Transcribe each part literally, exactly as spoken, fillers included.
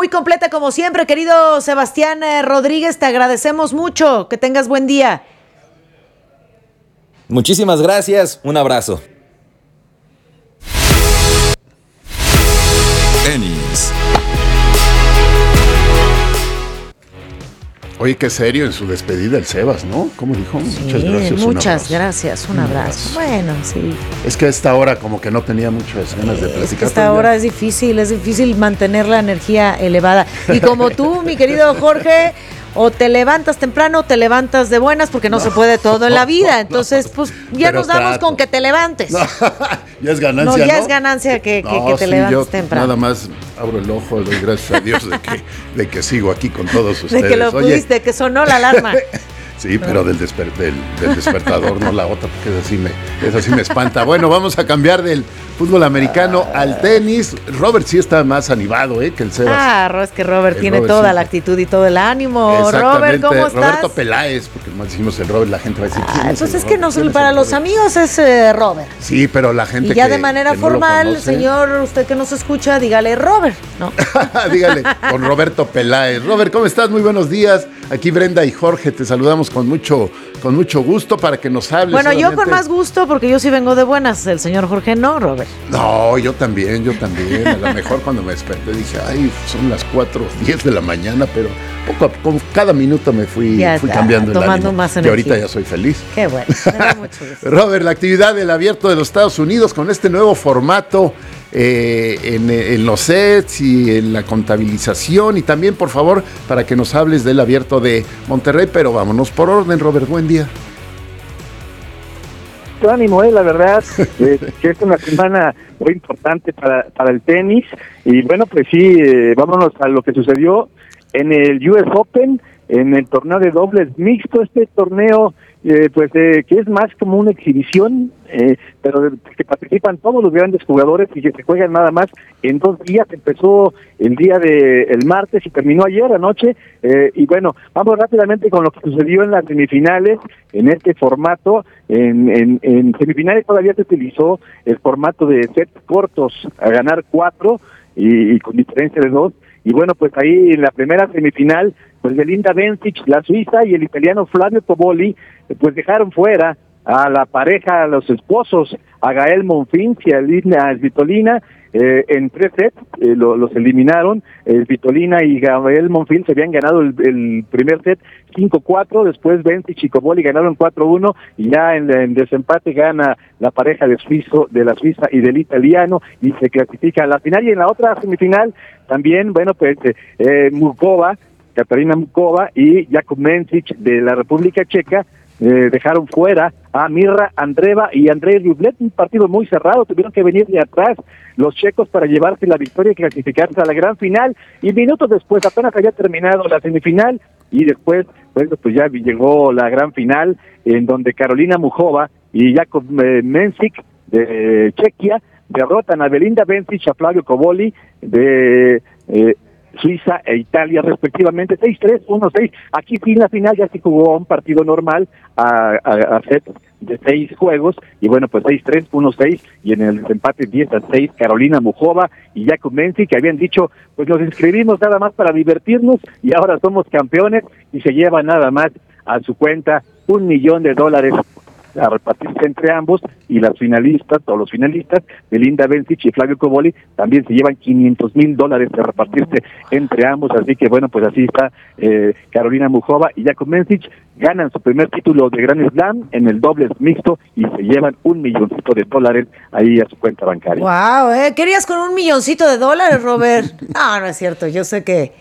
completa como siempre, querido Sebastián eh, Rodríguez, te agradecemos mucho, que tengas buen día. Muchísimas gracias, un abrazo. Tenis. Oye, qué serio en su despedida el Sebas, ¿no? ¿Cómo dijo? Sí, muchas gracias. Muchas un gracias, un, un abrazo. abrazo. Bueno, sí. Es que a esta hora como que no tenía muchas ganas sí, de platicar. Es que a esta hora es difícil, es difícil mantener la energía elevada. Y como tú, mi querido Jorge, o te levantas temprano o te levantas de buenas, porque no, no se puede todo en la vida. Entonces, pues ya nos damos trato. con que te levantes. No, ya es ganancia, No, ya ¿no? es ganancia que, que, no, que te sí, levantes yo temprano. Nada más abro el ojo, doy gracias a Dios de que, de que sigo aquí con todos ustedes. De que lo pudiste, Oye, que sonó la alarma. Sí, pero del, desper, del, del despertador, no la otra, porque esa sí, me, esa sí me espanta. Bueno, vamos a cambiar del fútbol americano al tenis. Robert sí está más animado, ¿eh? Que el Sebas. Ah, es que Robert el tiene Robert toda sí. la actitud y todo el ánimo. Robert, ¿cómo estás? Roberto Peláez, porque más decimos el Robert, la gente va a decir. Ah, pues es, es que no, para los amigos es eh, Robert. Sí, pero la gente Y ya que, de manera que no formal, señor, usted que nos escucha, dígale Robert, ¿no? Dígale, con Roberto Peláez. Robert, ¿cómo estás? Muy buenos días. Aquí Brenda y Jorge, te saludamos con mucho, con mucho gusto para que nos hables. Bueno, solamente. yo con más gusto, porque yo sí vengo de buenas, el señor Jorge no, Robert. No, yo también, yo también. A lo mejor cuando me desperté dije, ay, son las cuatro diez de la mañana, pero poco a poco, cada minuto me fui, ya fui está, cambiando el ánimo. Más y ahorita ya soy feliz. Qué bueno, me da mucho gusto. Robert, la actividad del Abierto de los Estados Unidos con este nuevo formato eh, en, en los sets y en la contabilización, y también, por favor, para que nos hables del Abierto de Monterrey, pero vámonos por orden, Robert, buen día. Ánimo, eh, la verdad, eh, que es una semana muy importante para, para el tenis, y bueno, pues sí, eh, vámonos a lo que sucedió en el U S Open, en el torneo de dobles mixto, este torneo eh, pues eh, que es más como una exhibición, eh, pero que participan todos los grandes jugadores y que se juegan nada más en dos días. Empezó el día de el martes y terminó ayer anoche, eh, y bueno, vamos rápidamente con lo que sucedió en las semifinales, en este formato. En, en, en semifinales todavía se utilizó el formato de sets cortos, a ganar cuatro y, y con diferencia de dos. Y bueno, pues ahí en la primera semifinal, pues Belinda Bencic, la suiza, y el italiano Flavio Cobolli, pues dejaron fuera a la pareja, a los esposos, a Gael Monfils y a Lina Svitolina, eh, en tres sets, eh, lo, los eliminaron. eh, Svitolina y Gael Monfils se habían ganado el, el primer set cinco cuatro, después Bencic y Cobolli ganaron cuatro uno, y ya en, en desempate gana la pareja de suizo, de la suiza y del italiano, y se clasifica a la final. Y en la otra semifinal también, bueno, pues eh, eh, Mukova, Katarina Mukova y Jakub Mensik de la República Checa, Eh, dejaron fuera a Mirra Andreeva y Andrei Rublev, un partido muy cerrado. Tuvieron que venir de atrás los checos para llevarse la victoria y clasificarse a la gran final, y minutos después apenas había terminado la semifinal, y después pues, pues ya llegó la gran final, en donde Karolina Muchova y Jakub eh, Mensik de Chequia derrotan a Belinda Bencic, a Flavio Cobolli de eh, Suiza e Italia respectivamente, seis tres, uno seis. Aquí sí, en la final ya se jugó un partido normal a, a, a set de seis juegos, y bueno, pues seis tres, uno seis, y en el empate diez a seis, Karolina Muchova y Jakub Mensik, que habían dicho, pues nos inscribimos nada más para divertirnos, y ahora somos campeones, y se llevan nada más a su cuenta un millón de dólares a repartirse entre ambos, y las finalistas, o los finalistas, Belinda Bencic y Flavio Cobolli, también se llevan quinientos mil dólares a repartirse entre ambos. Así que bueno, pues así está eh, Karolina Muchova y Jakub Mensik, ganan su primer título de Grand Slam en el dobles mixto, y se llevan un milloncito de dólares ahí a su cuenta bancaria. Wow, ¿eh? ¿Querías con un milloncito de dólares, Robert? No, no es cierto, yo sé que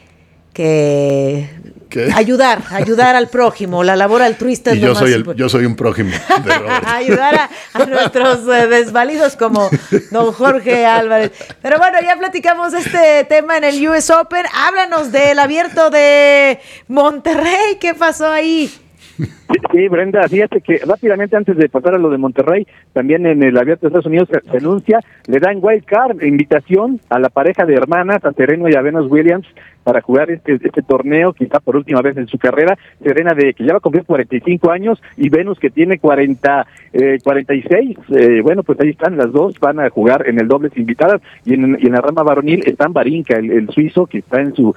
que ¿Qué? ayudar, ayudar al prójimo, la labor altruista. Y es yo lo soy más el, yo soy un prójimo de Robert. Ayudar a, a nuestros eh, desvalidos como don Jorge Álvarez. Pero bueno, ya platicamos este tema en el U S Open. Háblanos del Abierto de Monterrey. ¿Qué pasó ahí? Sí, Brenda, fíjate que rápidamente, antes de pasar a lo de Monterrey, también en el Abierto de Estados Unidos se, se anuncia, le dan wild card, invitación a la pareja de hermanas, a Serena y a Venus Williams, para jugar este este torneo, quizá por última vez en su carrera. Serena, de que ya va a cumplir cuarenta y cinco años, y Venus, que tiene cuarenta, eh, cuarenta y seis. Eh, bueno, pues ahí están las dos, van a jugar en el dobles invitadas, y en, y en la rama varonil están Barinka, el, el suizo, que está en su